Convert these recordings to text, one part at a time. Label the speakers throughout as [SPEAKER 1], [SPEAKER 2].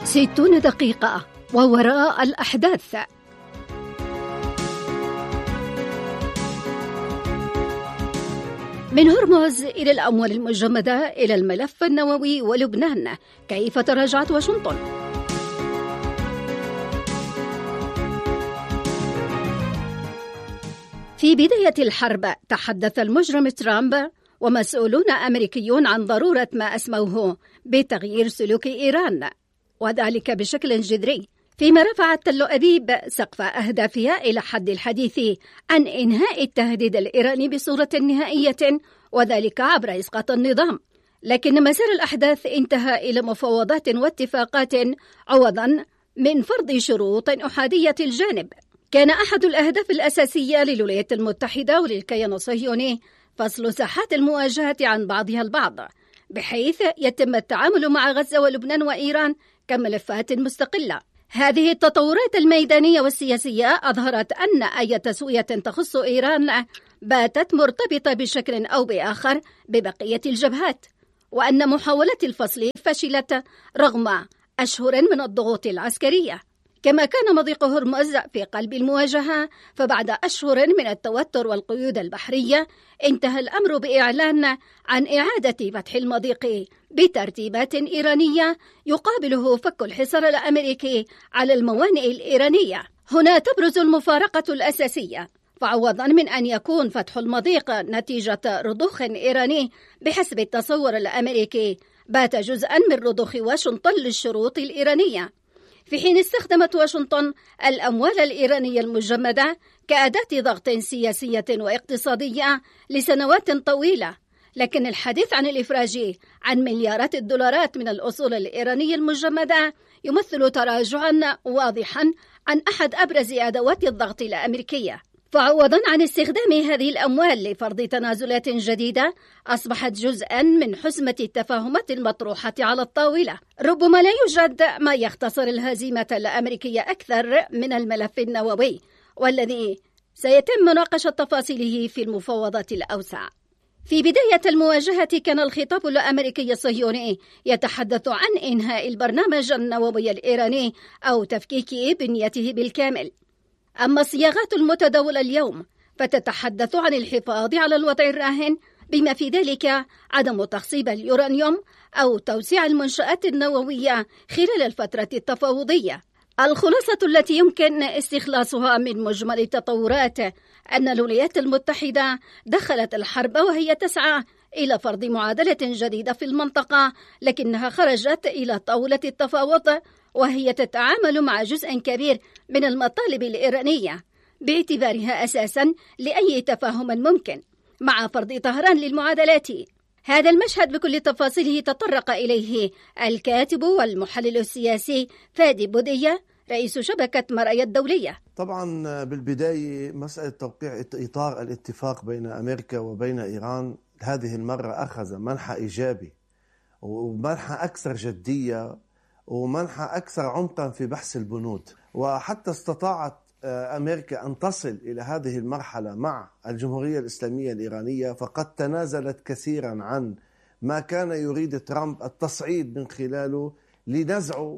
[SPEAKER 1] 60 دقيقة ووراء الأحداث. من هرمز إلى الأموال المجمدة إلى الملف النووي ولبنان، كيف تراجعت واشنطن؟ في بداية الحرب تحدث المجرم ترامب ومسؤولون أمريكيون عن ضرورة ما أسموه بتغيير سلوك إيران، وذلك بشكل جذري، فيما رفعت تل أبيب سقف أهدافها إلى حد الحديث عن إنهاء التهديد الإيراني بصورة نهائية، وذلك عبر إسقاط النظام. لكن مسار الأحداث انتهى إلى مفاوضات واتفاقات عوضا من فرض شروط أحادية الجانب. كان أحد الأهداف الأساسية للولايات المتحدة وللكيان الصهيوني فصل ساحات المواجهة عن بعضها البعض، بحيث يتم التعامل مع غزة ولبنان وإيران كملفات مستقلة. هذه التطورات الميدانية والسياسية أظهرت أن أي تسوية تخص إيران باتت مرتبطة بشكل أو بآخر ببقية الجبهات، وأن محاولات الفصل فشلت رغم أشهر من الضغوط العسكرية. كما كان مضيق هرمز في قلب المواجهة، فبعد أشهر من التوتر والقيود البحرية انتهى الأمر بإعلان عن إعادة فتح المضيق بترتيبات إيرانية يقابله فك الحصار الأمريكي على الموانئ الإيرانية. هنا تبرز المفارقة الأساسية، فعوضا من أن يكون فتح المضيق نتيجة رضوخ إيراني بحسب التصور الأمريكي، بات جزءا من رضوخ واشنطن للشروط الإيرانية، في حين استخدمت واشنطن الأموال الإيرانية المجمدة كأداة ضغط سياسية واقتصادية لسنوات طويلة. لكن الحديث عن الإفراج عن مليارات الدولارات من الأصول الإيرانية المجمدة يمثل تراجعا واضحا عن أحد أبرز أدوات الضغط الأمريكية. فعوضا عن استخدام هذه الأموال لفرض تنازلات جديدة، أصبحت جزءا من حزمة التفاهمات المطروحة على الطاولة. ربما لا يوجد ما يختصر الهزيمة الأمريكية أكثر من الملف النووي، والذي سيتم مناقشة تفاصيله في المفاوضات الأوسع. في بداية المواجهة كان الخطاب الأمريكي الصهيوني يتحدث عن إنهاء البرنامج النووي الإيراني أو تفكيك بنيته بالكامل. أما الصياغات المتداولة اليوم فتتحدث عن الحفاظ على الوضع الراهن، بما في ذلك عدم تخصيب اليورانيوم أو توسيع المنشآت النووية خلال الفترة التفاوضية. الخلاصة التي يمكن استخلاصها من مجمل التطورات أن الولايات المتحدة دخلت الحرب وهي تسعى إلى فرض معادلة جديدة في المنطقة، لكنها خرجت إلى طاولة التفاوض وهي تتعامل مع جزء كبير من المطالب الإيرانية باعتبارها أساسا لأي تفاهم ممكن، مع فرض طهران للمعادلات. هذا المشهد بكل تفاصيله تطرق إليه الكاتب والمحلل السياسي فادي بودية رئيس شبكة مرأي الدولية.
[SPEAKER 2] طبعا بالبداية مسألة توقيع إطار الاتفاق بين أمريكا وبين إيران هذه المرة أخذ منحى إيجابي ومنحى أكثر جدية ومنحى أكثر عمقا في بحث البنود، وحتى استطاعت أمريكا أن تصل إلى هذه المرحلة مع الجمهورية الإسلامية الإيرانية، فقد تنازلت كثيرا عن ما كان يريد ترامب التصعيد من خلاله لنزعه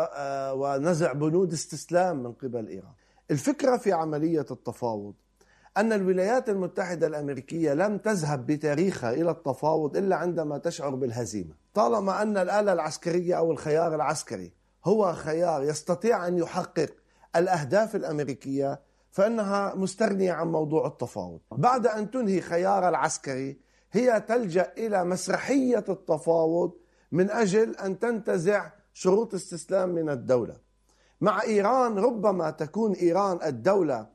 [SPEAKER 2] ونزع بنود استسلام من قبل إيران. الفكرة في عملية التفاوض أن الولايات المتحدة الأمريكية لم تذهب بتاريخها إلى التفاوض إلا عندما تشعر بالهزيمة. طالما أن الآلة العسكرية أو الخيار العسكري هو خيار يستطيع أن يحقق الأهداف الأمريكية، فإنها مستغنية عن موضوع التفاوض. بعد أن تنهي خيار العسكري هي تلجأ إلى مسرحية التفاوض من أجل أن تنتزع شروط استسلام من الدولة. مع إيران ربما تكون إيران الدولة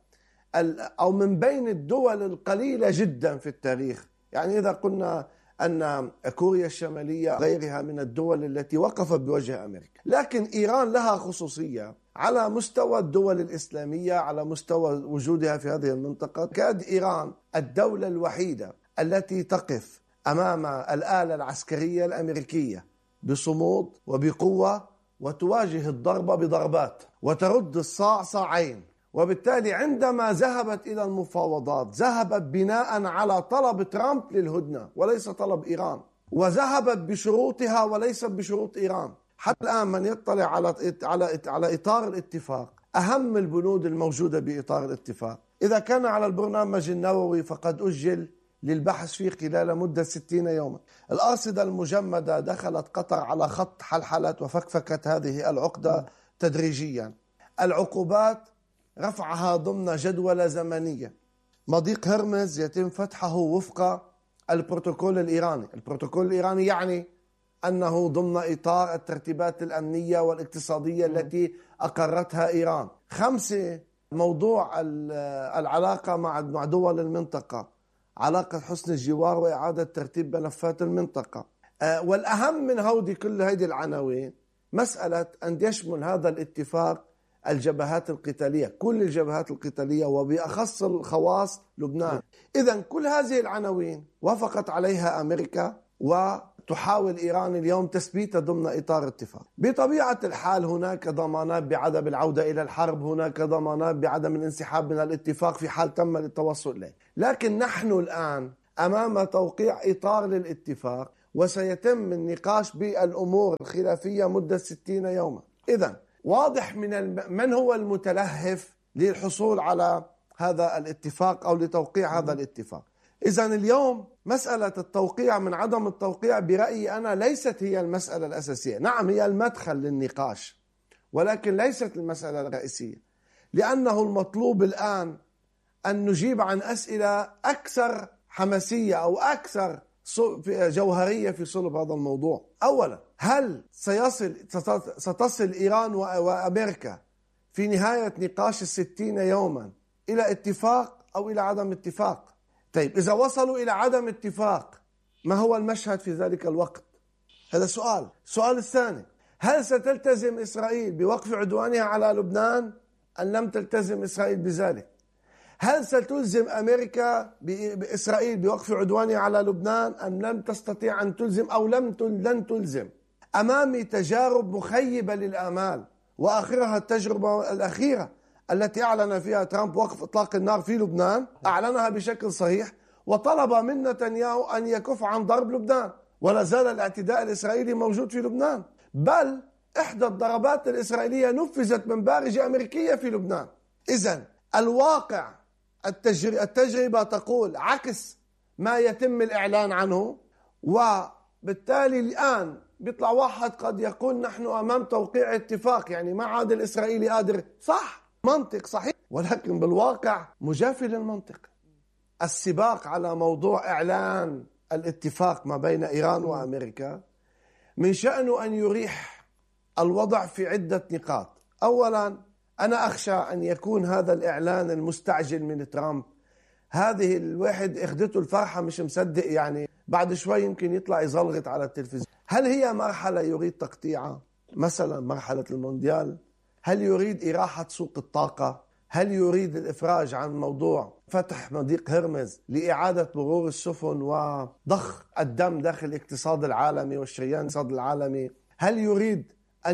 [SPEAKER 2] أو من بين الدول القليلة جدا في التاريخ، يعني إذا قلنا أن كوريا الشمالية غيرها من الدول التي وقفت بوجه أمريكا، لكن إيران لها خصوصية على مستوى الدول الإسلامية، على مستوى وجودها في هذه المنطقة. كاد إيران الدولة الوحيدة التي تقف أمام الآلة العسكرية الأمريكية بصمود وبقوة، وتواجه الضربة بضربات وترد الصاع صاعين. وبالتالي عندما ذهبت إلى المفاوضات ذهبت بناء على طلب ترامب للهدنة وليس طلب إيران، وذهبت بشروطها وليس بشروط إيران. حتى الآن من يطلع على إطار الاتفاق، أهم البنود الموجودة بإطار الاتفاق، إذا كان على البرنامج النووي فقد أجل للبحث فيه خلال مدة 60 يوما. الأرصدة المجمدة دخلت قطر على خط حلحلة وفكفكت هذه العقدة تدريجيا. العقوبات رفعها ضمن جدولة زمنية. مضيق هرمز يتم فتحه وفق البروتوكول الإيراني. البروتوكول الإيراني يعني أنه ضمن إطار الترتيبات الأمنية والاقتصادية التي أقرتها إيران. 5 موضوع العلاقة مع دول المنطقة، علاقة حسن الجوار وإعادة ترتيب ملفات المنطقة. والأهم من كل هذه العناوين مسألة أن يشمل هذا الاتفاق الجبهات القتالية، كل الجبهات القتالية وبأخص الخواص لبنان. إذن كل هذه العناوين وافقت عليها أمريكا، وتحاول إيران اليوم تثبيتها ضمن إطار اتفاق. بطبيعة الحال هناك ضمانات بعدم العودة إلى الحرب، هناك ضمانات بعدم الانسحاب من الاتفاق في حال تم التوصل إليه، لكن نحن الآن أمام توقيع إطار للاتفاق، وسيتم النقاش بالأمور الخلافية مدة 60 يوما. إذن واضح من هو المتلهف للحصول على هذا الاتفاق أو لتوقيع هذا الاتفاق. إذن اليوم مسألة التوقيع من عدم التوقيع برأيي أنا ليست هي المسألة الأساسية. نعم هي المدخل للنقاش، ولكن ليست المسألة الرئيسية، لأنه المطلوب الآن أن نجيب عن أسئلة أكثر حماسية أو أكثر جوهرية في صلب هذا الموضوع. أولا، هل ستصل إيران وأمريكا في نهاية نقاش 60 يوما إلى اتفاق أو إلى عدم اتفاق؟ طيب إذا وصلوا إلى عدم اتفاق، ما هو المشهد في ذلك الوقت؟ هذا سؤال. السؤال الثاني، هل ستلتزم إسرائيل بوقف عدوانها على لبنان أم لم تلتزم إسرائيل بذلك؟ هل ستلزم أمريكا بإسرائيل بوقف عدوانها على لبنان أم لم تستطيع أن تلزم أو لن تلزم؟ أمامي تجارب مخيبة للآمال، وآخرها التجربة الأخيرة التي أعلن فيها ترامب وقف إطلاق النار في لبنان، أعلنها بشكل صحيح وطلب من نتنياهو أن يكف عن ضرب لبنان، ولا زال الاعتداء الإسرائيلي موجود في لبنان، بل إحدى الضربات الإسرائيلية نفذت من بارجة أمريكية في لبنان. إذن الواقع، التجربة تقول عكس ما يتم الإعلان عنه، وبالتالي الآن بيطلع واحد قد يقول نحن أمام توقيع اتفاق، يعني ما عاد الإسرائيلي قادر. صح، منطق صحيح، ولكن بالواقع مجافي للمنطق. السباق على موضوع إعلان الاتفاق ما بين إيران وأمريكا من شأنه أن يريح الوضع في عدة نقاط. أولا، أنا أخشى أن يكون هذا الإعلان المستعجل من ترامب، هذه الواحد أخذته الفرحة مش مصدق، يعني بعد شوي يمكن يطلع يزلغط على التلفزيون. هل هي مرحلة يريد تقطيعها؟ مثلا مرحلة المونديال؟ هل يريد إراحة سوق الطاقة؟ هل يريد الإفراج عن موضوع فتح مضيق هرمز لإعادة مرور السفن وضخ الدم داخل الاقتصاد العالمي والشريان الاقتصاد العالمي؟ هل يريد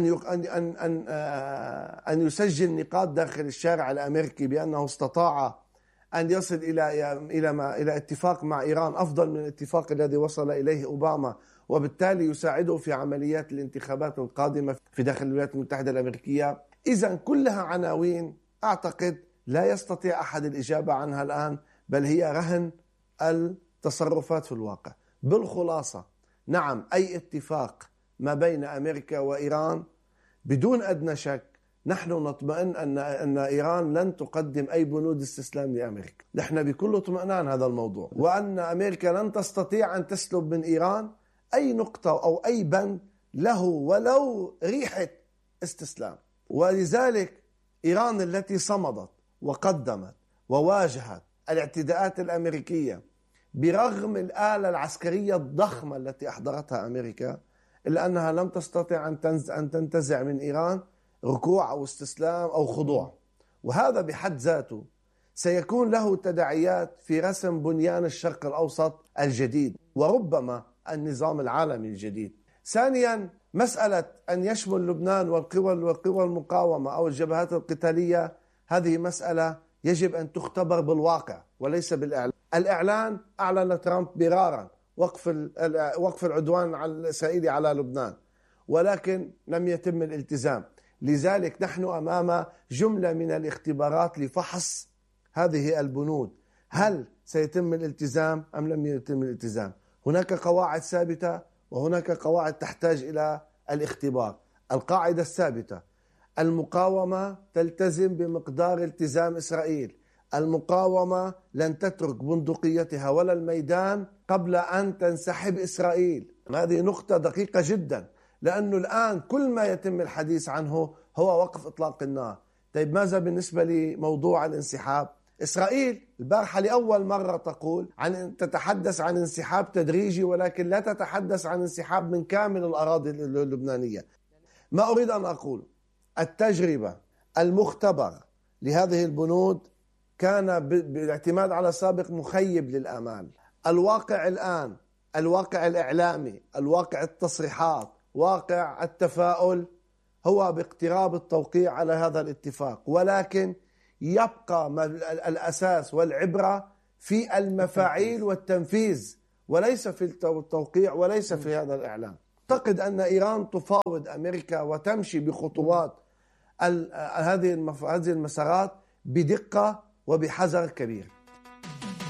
[SPEAKER 2] أن يسجل نقاط داخل الشارع الأمريكي بأنه استطاع أن يصل إلى اتفاق مع إيران أفضل من الاتفاق الذي وصل إليه أوباما، وبالتالي يساعده في عمليات الانتخابات القادمة في داخل الولايات المتحدة الأمريكية؟ إذن كلها عناوين أعتقد لا يستطيع أحد الإجابة عنها الآن، بل هي رهن التصرفات في الواقع. بالخلاصة، نعم أي اتفاق ما بين أمريكا وإيران بدون أدنى شك نحن نطمئن أن إيران لن تقدم أي بنود استسلام لأمريكا. نحن بكل اطمئنان هذا الموضوع، وأن أمريكا لن تستطيع أن تسلب من إيران أي نقطة أو أي بند له ولو ريحة استسلام. ولذلك إيران التي صمدت وقدمت وواجهت الاعتداءات الأمريكية برغم الآلة العسكرية الضخمة التي أحضرتها أمريكا، إلا أنها لم تستطع أن تنتزع من إيران ركوع أو استسلام أو خضوع، وهذا بحد ذاته سيكون له تداعيات في رسم بنيان الشرق الأوسط الجديد وربما النظام العالمي الجديد. ثانيا، مسألة أن يشمل لبنان والقوى المقاومة أو الجبهات القتالية، هذه مسألة يجب أن تختبر بالواقع وليس بالإعلان. الإعلان أعلن ترامب مرارا وقف العدوان الإسرائيلي على لبنان، ولكن لم يتم الالتزام. لذلك نحن أمام جملة من الاختبارات لفحص هذه البنود، هل سيتم الالتزام أم لم يتم الالتزام؟ هناك قواعد ثابتة وهناك قواعد تحتاج إلى الاختبار. القاعدة الثابتة: المقاومة تلتزم بمقدار التزام إسرائيل، المقاومة لن تترك بندقيتها ولا الميدان قبل أن تنسحب إسرائيل. هذه نقطة دقيقة جدا، لأنه الآن كل ما يتم الحديث عنه هو وقف إطلاق النار. طيب ماذا بالنسبة لموضوع الانسحاب؟ إسرائيل البارحة لأول مرة تتحدث عن انسحاب تدريجي، ولكن لا تتحدث عن انسحاب من كامل الأراضي اللبنانية. ما أريد أن أقول، التجربة المختبر لهذه البنود كان بالاعتماد على سابق مخيب للآمال. الواقع الآن، الواقع الإعلامي، الواقع التصريحات، واقع التفاؤل هو باقتراب التوقيع على هذا الاتفاق، ولكن يبقى الأساس والعبرة في المفاعيل والتنفيذ وليس في التوقيع وليس في هذا الإعلام. أعتقد أن إيران تفاوض أمريكا وتمشي بخطوات هذه المسارات بدقة وبحذر كبير.